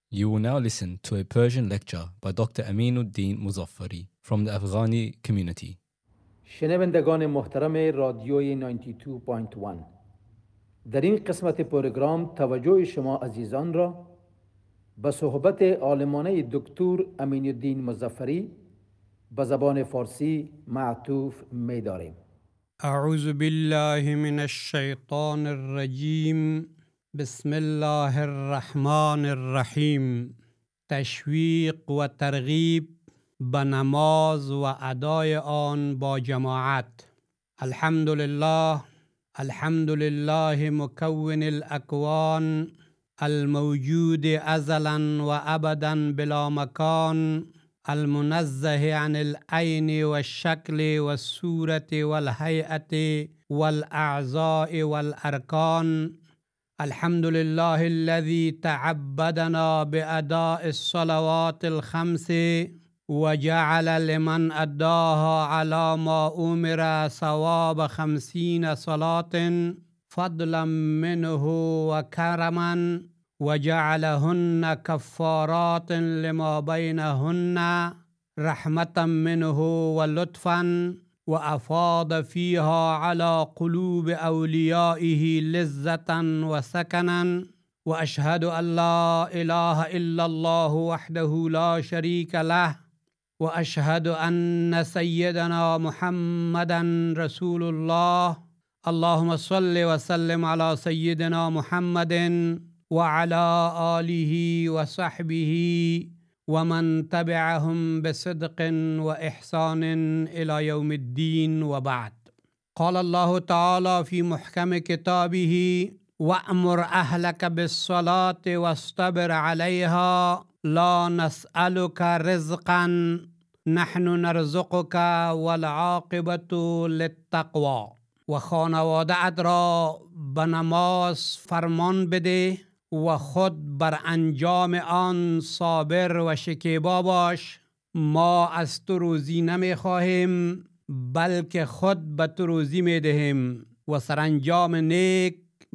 You will now listen to a Persian lecture by Dr. Aminuddin Muzaffari from the Afghani community. شنوندگان محترم رادیوی 92.1 در این قسمت پروگرام توجه شما عزیزان را به صحبت عالمانه دکتر امین الدین مظفری به زبان فارسی معطوف می داریم. اعوذ بالله من الشیطان الرجیم. بسم الله الرحمن الرحیم. تشویق و ترغیب به نماز و ادای آن با جماعت. الحمدلله مکون الاکوان الموجود ازلا و ابدا بلا مکان المنزه عن العین والشکل والصورة والهیئة والاعضاء والارکان. الحمد لله الذي تعبدنا بأداء الصلوات الخمس وجعل لمن أداها على ما أمر ثواب 50 صلاة فضلا منه وكرما وجعلهن كفارات لما بينهن رحمة منه ولطفا وأفاض فيها على قلوب أوليائه لذة وسكنا. وأشهد أن لا إله إلا الله وحده لا شريك له وأشهد أن سيدنا محمدا رسول الله. اللهم صل وسلم على سيدنا محمد وعلى آله وصحبه ومن تبعهم بصدق وإحسان إلى يوم الدين وبعد. قال الله تعالى في محكم كتابه وأمر أهلك بالصلاة واصطبر عليها لا نسألك رزقا نحن نرزقك والعاقبة للتقوى. و خانواده‌ات را به نماز فرمان بده و خود بر انجام آن صابر و شکیبا باش. ما از تو روزی نمی خواهیم بلکه خود به تو روزی می دهیم و سرانجام نیک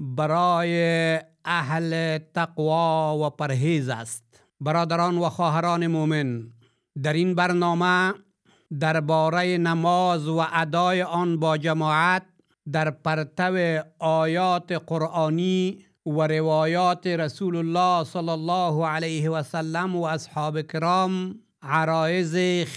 برای اهل تقوا و پرهیز است. برادران و خواهران مومن، در این برنامه درباره نماز و ادای آن با جماعت در پرتو آیات قرآنی و روایات رسول الله صلی الله علیه و سلم و اصحاب کرام عرایض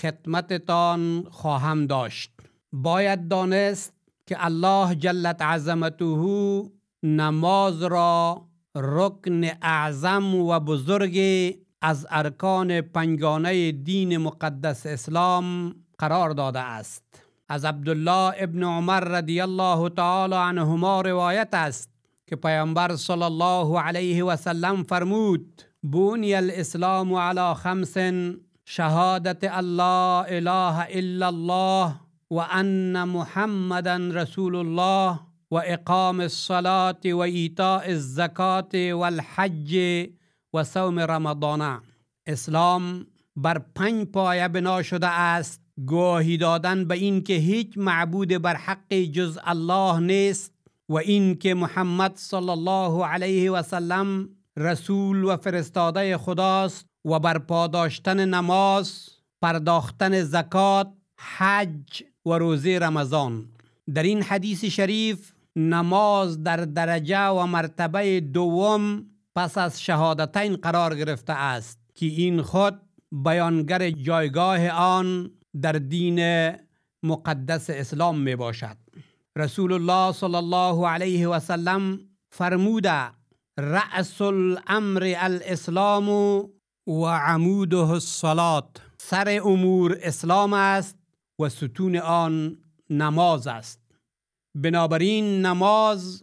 خدمتتان خواهم داشت. باید دانست که الله جلت عظمته نماز را رکن اعظم و بزرگ از ارکان پنجگانه دین مقدس اسلام قرار داده است. از عبدالله ابن عمر رضی الله تعالی عنهما روایت است که پیامبر صلی الله علیه و سلم فرمود: بنی الاسلام علی 5: شهادت الله اله الا الله و ان محمدا رسول الله و اقام الصلاة و ایتاء الزکاة و الحج و صوم رمضان. اسلام بر 5 پایه بنا شده است: گواهی دادن به این که هیچ معبود بر حق جز الله نیست و این که محمد صلی الله علیه و سلم رسول و فرستاده خداست و برپا داشتن نماز، پرداختن زکات، حج و روزه رمضان. در این حدیث شریف نماز در درجه و مرتبه دوم پس از شهادتین قرار گرفته است که این خود بیانگر جایگاه آن در دین مقدس اسلام می باشد. رسول الله صلی الله علیه و سلم فرموده: رأس الامر الاسلام و عموده الصلاة. سر امور اسلام است و ستون آن نماز است. بنابراین نماز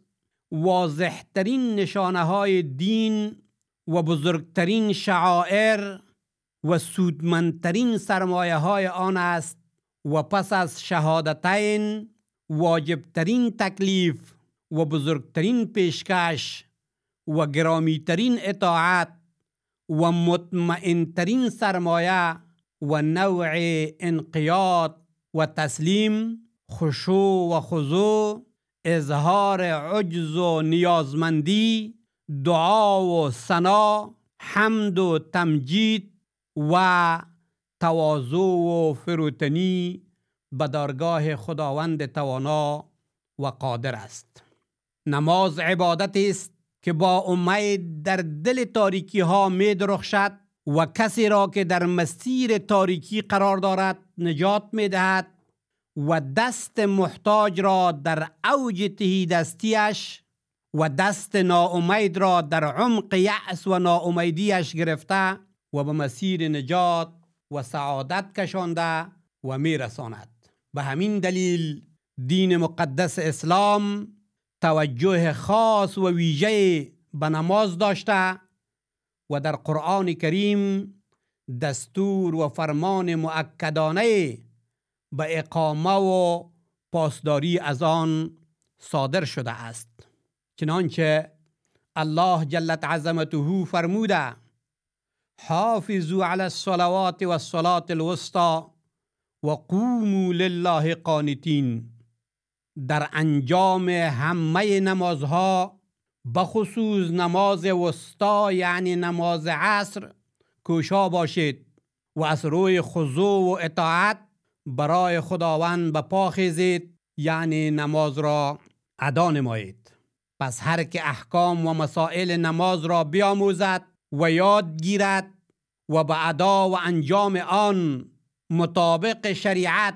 واضحترین نشانه های دین و بزرگترین شعائر و سودمندترین سرمایه های آن است و پس از شهادتین واجبترین تکلیف و بزرگترین پیشکش و گرامیترین اطاعت و مطمئنترین سرمایه و نوع انقیاد و تسلیم، خشوع و خضوع، اظهار عجز و نیازمندی، دعا و ثنا، حمد و تمجید و تواضع و فروتنی به درگاه خداوند توانا و قادر است. نماز عبادت است که با امید در دل تاریکی ها می درخشد و کسی را که در مسیر تاریکی قرار دارد نجات می دهد و دست محتاج را در اوج تهیدستیش و دست ناامید را در عمق یأس و ناامیدیش گرفته و به مسیر نجات و سعادت کشانده و می رساند. به همین دلیل دین مقدس اسلام توجه خاص و ویژه به نماز داشته و در قرآن کریم دستور و فرمان مؤکدانه به اقامه و پاسداری از آن صادر شده است. چنانچه الله جلت عظمته فرموده: حافظوا علی الصلوات و الصلاة الوسطى و قوموا لله قانتین. در انجام همه نمازها بخصوص نماز وسطا یعنی نماز عصر کوشا باشید و از روی خضوع و اطاعت برای خداوند به پا خیزید یعنی نماز را ادا نمایید. پس هر که احکام و مسائل نماز را بیاموزد و یاد گیرد و به ادا و انجام آن مطابق شریعت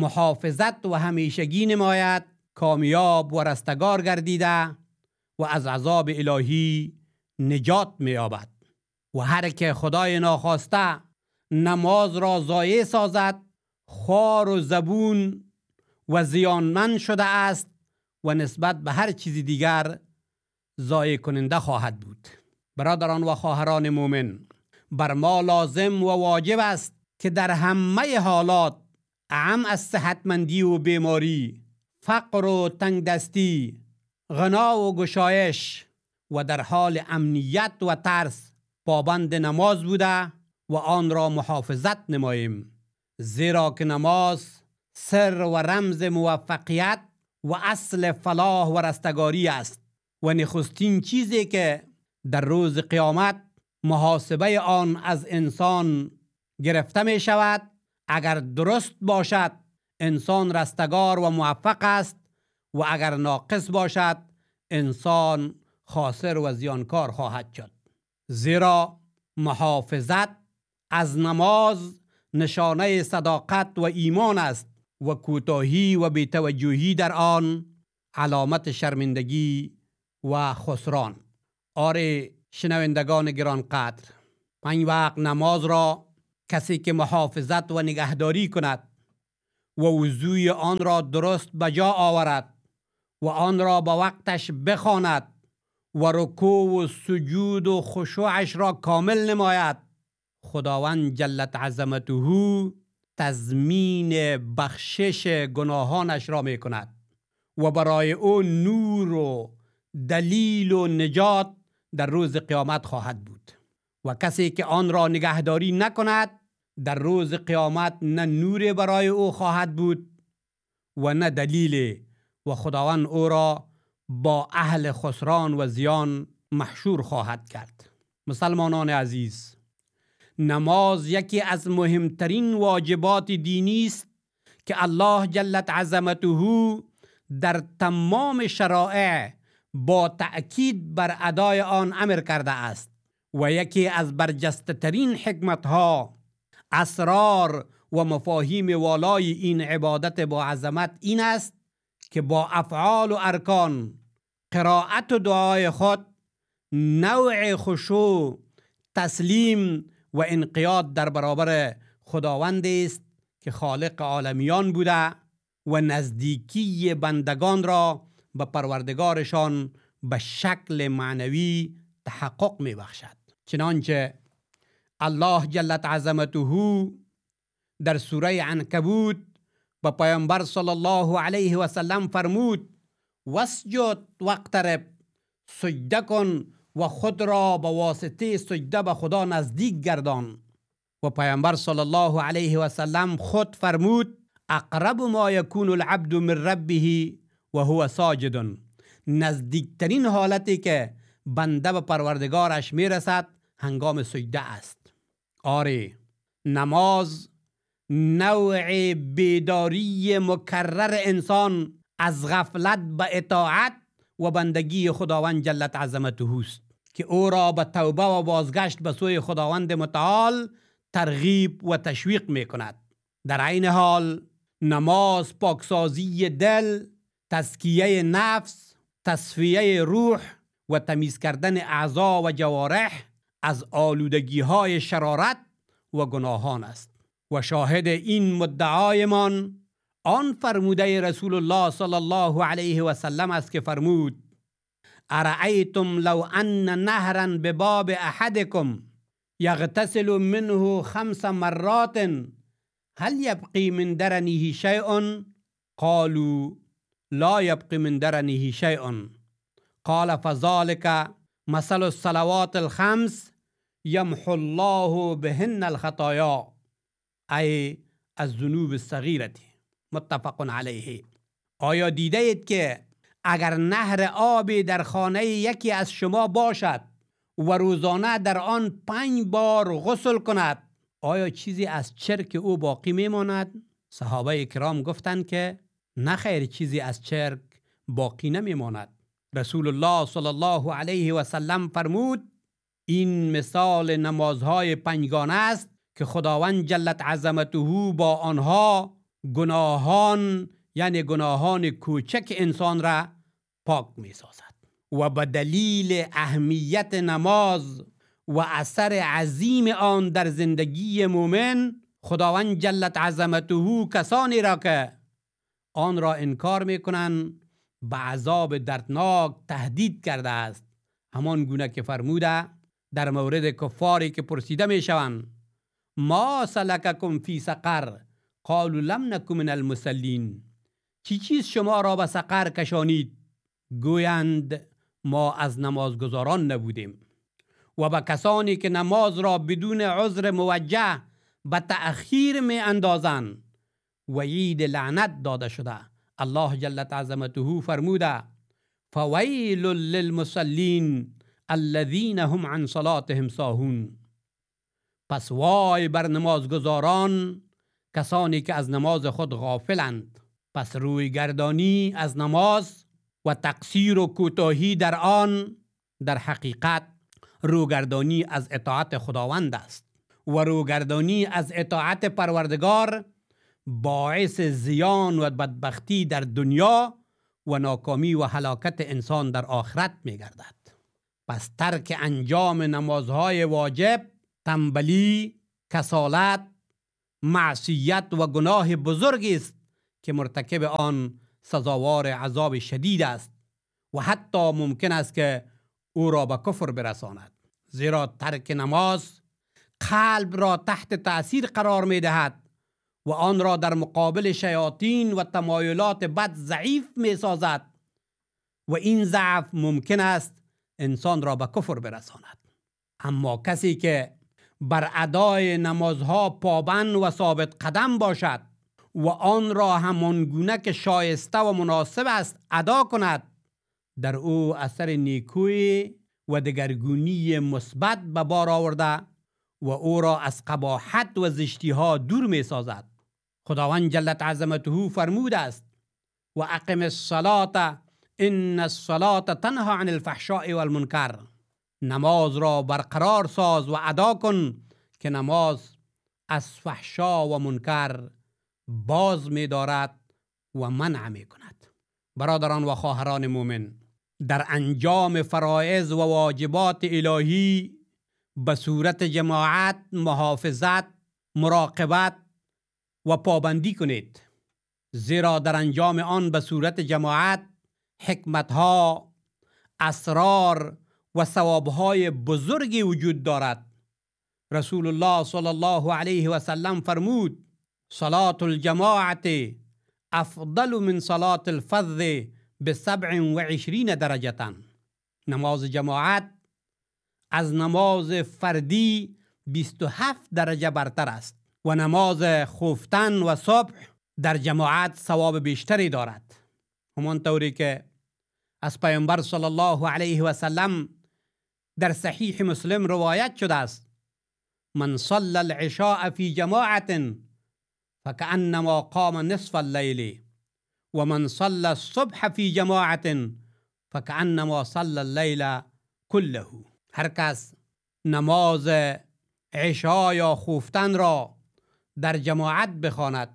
محافظت و همیشگی نماید کامیاب و رستگار گردیده و از عذاب الهی نجات می‌یابد. و هر که خدای ناخواسته نماز را ضایع سازد خوار و زبون و زیانمند شده است و نسبت به هر چیز دیگر ضایع کننده خواهد بود. برادران و خواهران مومن، بر ما لازم و واجب است که در همه حالات اعم از صحتمندی و بیماری، فقر و تنگدستی، غنا و گشایش و در حال امنیت و ترس پابند نماز بوده و آن را محافظت نماییم، زیرا که نماز سر و رمز موفقیت و اصل فلاح و رستگاری است و نخستین چیزی که در روز قیامت محاسبه آن از انسان گرفته می شود. اگر درست باشد انسان رستگار و موفق است و اگر ناقص باشد انسان خاسر و زیانکار خواهد شد. زیرا محافظت از نماز نشانه صداقت و ایمان است و کوتاهی و بی‌توجهی در آن علامت شرمندگی و خسران. آره شنوندگان گرانقدر، 5 وقت نماز را کسی که محافظت و نگهداری کند و وضوی آن را درست بجا آورد و آن را به وقتش بخواند و رکوع و سجود و خشوعش را کامل نماید، خداوند جلت عظمته تضمین بخشش گناهانش را می کند و برای او نور و دلیل و نجات در روز قیامت خواهد بود. و کسی که آن را نگهداری نکند در روز قیامت نه نور برای او خواهد بود و نه دلیل و خداوند او را با اهل خسران و زیان محشور خواهد کرد. مسلمانان عزیز، نماز یکی از مهمترین واجبات دینی است که الله جلت عظمته در تمام شرائع با تأکید بر ادای آن امر کرده است و یکی از برجسته ترین حکمتها، اسرار و مفاهیم والای این عبادت با عظمت این است که با افعال و ارکان، قرائت و دعای خود نوع خشوع، تسلیم و انقیاد در برابر خداوند است که خالق عالمیان بوده و نزدیکی بندگان را به پروردگارشان به شکل معنوی تحقق می بخشد. چنانچه الله جلت عظمته در سوره عنکبوت به پیامبر صلی الله علیه و سلم فرمود: واسجد واقترب، سجده کن و خود را به واسطه سجده به خدا نزدیک گردان. و پیامبر صلی الله علیه و سلم خود فرمود: اقرب ما یکون العبد من ربه و هو ساجد. نزدیکترین حالتی که بنده به پروردگارش میرسد هنگام سجده است. آره، نماز نوع بیداری مکرر انسان از غفلت به اطاعت و بندگی خداوند جلت عظمته است که او را به توبه و بازگشت به سوی خداوند متعال ترغیب و تشویق می کند. در عین حال نماز پاکسازی دل، تزکیه نفس، تصفیه روح و تمیز کردن اعضا و جوارح از آلودگی های شرارت و گناهان است. و شاهد این مدعایمان آن فرموده رسول الله صلی الله علیه و سلم است که فرمود: ارأیتم لو ان نهرا بباب احدکم یغتسل منه 5 مرات هل یبقی من درنه شیء؟ قالوا لا یبقی من درنه شیء. قال فذلك مثل الصلوات الخمس یمحو الله بهن الخطایا، ای الذنوب الصغیرة. متفق علیه. آیا دیده اید که اگر نهر آبی در خانه یکی از شما باشد و روزانه در آن 5 بار غسل کند، آیا چیزی از چرک او باقی میماند؟ صحابه کرام گفتند که نه خیر، چیزی از چرک باقی نمیماند. رسول الله صلی الله علیه و سلم فرمود: این مثال نمازهای 5گانه است که خداوند جلت عظمته با آنها گناهان، یعنی گناهان کوچک انسان را پاک می سازد. و به دلیل اهمیت نماز و اثر عظیم آن در زندگی مومن، خداوند جلت عظمته کسانی را که آن را انکار می کنند به عذاب دردناک تهدید کرده است، همان گونه که فرموده در مورد کفاری که پرسیده می شوند: ما سلککم فی سقر؟ قالوا لم نک من المصلین. چیز شما را به سقر کشانید؟ گویند ما از نمازگزاران نبودیم. و به کسانی که نماز را بدون عذر موجه به تأخیر می اندازند وعید لعنت داده شده. الله جلت عظمته فرموده: فویل للمصلین الذین هم عن صلاتهم ساهون. پس وای بر نمازگزاران، کسانی که از نماز خود غافلند. پس روی گردانی از نماز و تقصیر و کوتاهی در آن در حقیقت روگردانی از اطاعت خداوند است و روگردانی از اطاعت پروردگار باعث زیان و بدبختی در دنیا و ناکامی و هلاکت انسان در آخرت می گردد. پس ترک انجام نمازهای واجب تنبلی، کسالت، معصیت و گناه بزرگی است که مرتکب آن سزاوار عذاب شدید است و حتی ممکن است که او را به کفر برساند. زیرا ترک نماز قلب را تحت تأثیر قرار می دهد و آن را در مقابل شیاطین و تمایلات بد ضعیف می سازد و این ضعف ممکن است انسان را به کفر برساند. اما کسی که بر ادای نمازها پابند و ثابت قدم باشد و آن را همانگونه که شایسته و مناسب است ادا کند، در او اثر نیکویی و دگرگونی مثبت به بار آورده و او را از قباحت و زشتی ها دور می سازد. خداوند جلت عظمته فرموده است: و اقم الصلاة ان الصلاة تنهی عن الفحشاء والمنکر. نماز را برقرار ساز و ادا کن که نماز از فحشا و منکر باز می دارد و منع می کند. برادران و خواهران مومن، در انجام فرایض و واجبات الهی به صورت جماعت محافظت، مراقبت و پابندی کنید، زیرا در انجام آن به صورت جماعت حکمتها، اسرار و ثوابهای بزرگی وجود دارد. رسول الله صلی الله علیه و سلم فرمود: صلاة الجماعة افضل من صلاة الفذ ب27 درجة. نماز جماعت از نماز فردی 27 درجه برتر است و نماز خفتن و صبح در جماعت ثواب بیشتری دارد. همانطوری که از پیامبر صلی الله علیه و سلم در صحیح مسلم روایت شده است: من صلى العشاء في جماعة فكأنما قام نصف الليل و من صلى الصبح في جماعة فكأنما صلى الليل كله. هر کس نماز عشا یا خفتن را در جماعت بخواند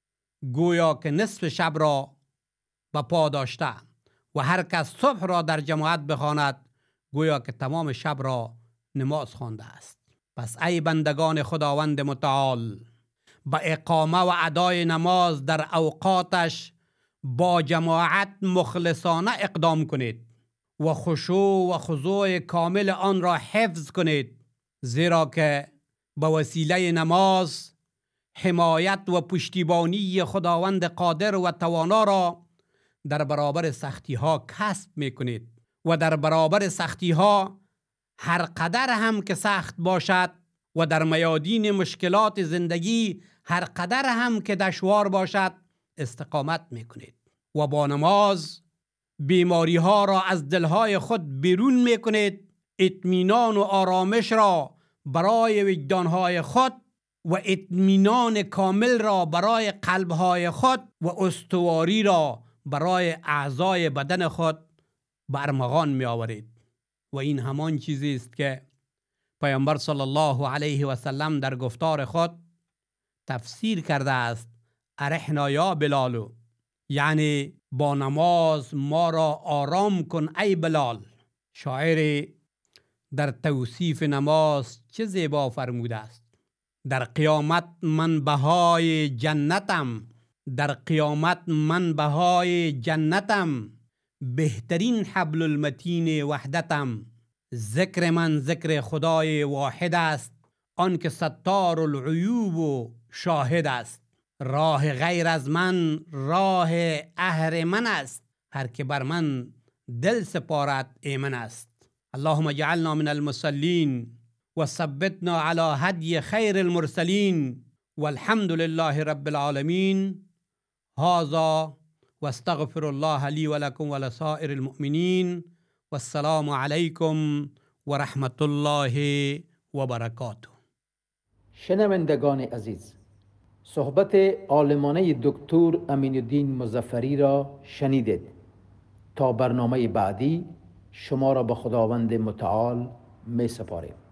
گویا که نصف شب را به پا داشته، و هر کس صبح را در جماعت بخواند گویا که تمام شب را نماز خوانده است. پس ای بندگان خداوند متعال، با اقامه و ادای نماز در اوقاتش با جماعت مخلصانه اقدام کنید و خشوع و خضوع کامل آن را حفظ کنید، زیرا که با وسیله نماز حمایت و پشتیبانی خداوند قادر و توانا را در برابر سختی ها کسب می کنید و در برابر سختی ها هر قدر هم که سخت باشد و در میادین مشکلات زندگی هر قدر هم که دشوار باشد استقامت می کنید و با نماز بیماری ها را از دلهای خود بیرون می کنید، اطمینان و آرامش را برای وجدانهای خود و اطمینان کامل را برای قلبهای خود و استواری را برای اعضای بدن خود به ارمغان می آورید. و این همان چیزی است که پیامبر صلی الله علیه و سلم در گفتار خود تفسیر کرده است: ارحنا یا بلال، یعنی با نماز ما را آرام کن ای بلال. شاعر در توصیف نماز چه زیبا فرموده است: در قیامت من بهای جنتم، در قیامت من بهای جنتم، بهترین حبل المتین وحدتم. ذکر من ذکر خدای واحد است، آن که ستار العیوب و شاهد است. راه غیر از من راه اهرمن است، هر که بر من دل سپارد ایمن است. اللهم اجعلنا من المصلين وثبتنا على هدي خير المرسلين والحمد لله رب العالمين. هذا واستغفر الله لي ولكم ولسائر المؤمنين والسلام عليكم ورحمة الله وبركاته. شنوندگان عزیز، صحبت عالمانه دکتر امین الدین مظفری را شنیدید. تا برنامه بعدی شما را به خداوند متعال می سپاریم.